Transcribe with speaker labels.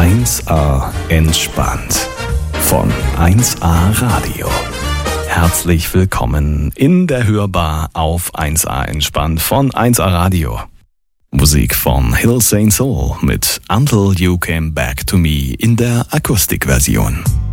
Speaker 1: 1A entspannt von 1A Radio. Herzlich willkommen in der Hörbar auf 1A entspannt von 1A Radio. Musik von Hill St. Soul mit Until You Came Back to Me in der Akustikversion.